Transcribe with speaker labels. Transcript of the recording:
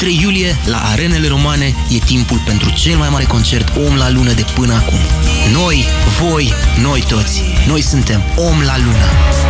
Speaker 1: 23 iulie, la Arenele Romane, e timpul pentru cel mai mare concert Om la Lună de până acum. Noi, voi, noi toți, noi suntem Om la Lună.